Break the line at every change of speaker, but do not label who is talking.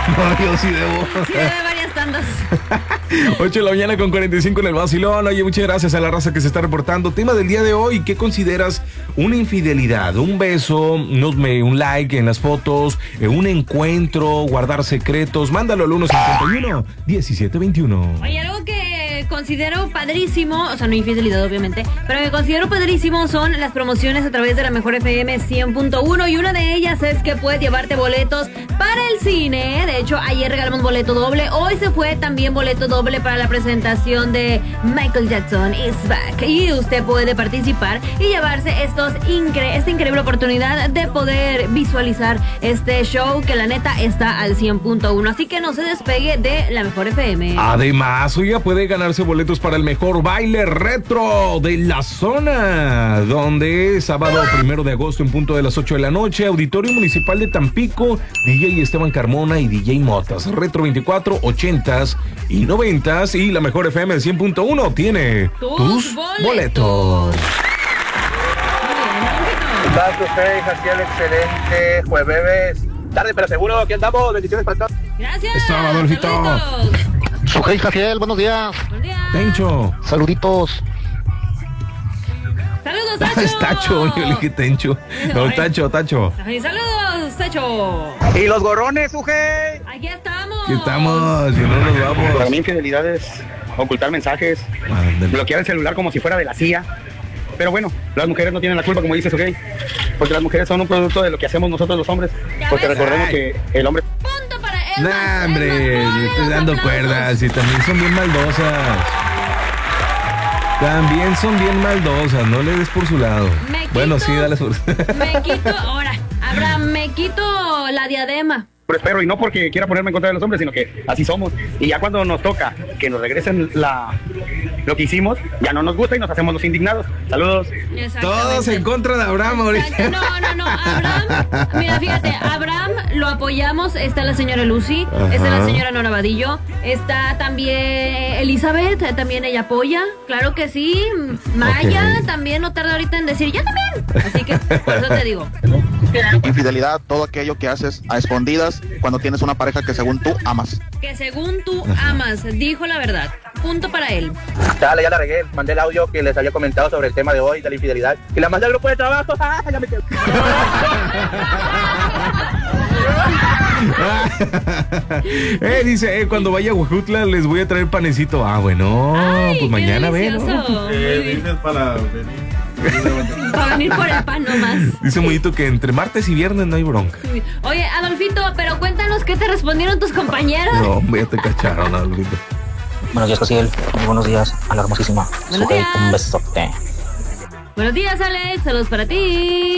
No, yo sí debo.
Sí, debe varias tandas.
8 de la mañana con 45 en el vacilón. Oye, muchas gracias a la raza que se está reportando. Tema del día de hoy, ¿qué consideras una infidelidad? Un beso, un like en las fotos, un encuentro, guardar secretos. Mándalo al 151-1721.
Oye, algo que considero padrísimo, o sea, no infidelidad obviamente, pero que considero padrísimo son las promociones a través de la Mejor FM 100.1 y una de ellas es que puedes llevarte boletos para el cine. De hecho, ayer regalamos boleto doble, hoy se fue también boleto doble para la presentación de Michael Jackson is Back y usted puede participar y llevarse esta increíble oportunidad de poder visualizar este show que la neta está al 100.1, así que no se despegue de la Mejor FM.
Además, hoy ya puede ganarse boletos para el mejor baile retro de la zona, donde sábado 1 de agosto en punto de las 8 de la noche, Auditorio Municipal de Tampico, DJ Esteban Carmona y DJ Motas, Retro 24, 80s y 90s, y la Mejor FM 100.1 tiene tus boletos.
¿Qué tal, ustedes? Así el excelente jueves. Tarde, pero seguro, aquí andamos. Bendiciones para todos.
Gracias.
Eso, Adolfito.
Saluditos.
Sujei Jaciel, buenos días.
Buenos días.
Tencho.
Saluditos.
Saludos, Tacho.
Es Tacho, yo le dije Tencho. No, Tacho.
Ay, saludos, Tacho.
¿Y los gorrones, Ujei?
Aquí estamos.
Aquí estamos, si no nos vamos.
Para mí infidelidad es ocultar mensajes,
Ándale.
bloquear el celular como si fuera de la CIA. Pero bueno, las mujeres no tienen la culpa, como dices, ¿ok? Porque las mujeres son un producto de lo que hacemos nosotros los hombres.
Ya
Porque
ves.
recordemos que el hombre...
Punto para él.
Nah, hombre, le estoy dando cuerdas y también son bien maldosas. También son bien maldosas, no le des por su lado. Bueno, sí, dale por
Me quito, ahora, Abraham, me quito la diadema.
Espero, y no porque quiera ponerme en contra de los hombres, sino que así somos. Y ya cuando nos toca que nos regresen lo que hicimos, ya no nos gusta y nos hacemos los indignados. Saludos.
Todos en contra de Abraham ahorita.
No, Abraham, mira, fíjate, Abraham lo apoyamos, está la señora Lucy,
Ajá.
está la señora Nora Vadillo, está también Elizabeth, también ella apoya, claro que sí, Maya
Ok.
también no tarda ahorita en decir, yo también, así que por eso te digo.
Infidelidad, todo aquello que haces a escondidas cuando tienes una pareja que según tú amas.
Que según tú amas, dijo la verdad, punto para él.
Dale, ya la regué. Mandé el audio que les había comentado sobre el tema de hoy, de la infidelidad. Y la mandé al grupo de trabajo. ¡Ah, ya me quedé!
Dice, cuando vaya a Huejutla les voy a traer panecito. Ah, bueno,
Ay,
pues
qué
mañana ven.
delicioso.
Dices para venir.
Para venir por el pan nomás.
Dice Muyito que entre martes y viernes no hay bronca.
Oye, Adolfito, pero cuéntanos qué te respondieron tus compañeros.
No, hombre, ya te cacharon, Alvito.
Buenos días, Casiel. Muy buenos días a la hermosísima.
Buenos
Sujei,
días.
un besote.
Buenos días, Alex. Saludos para ti.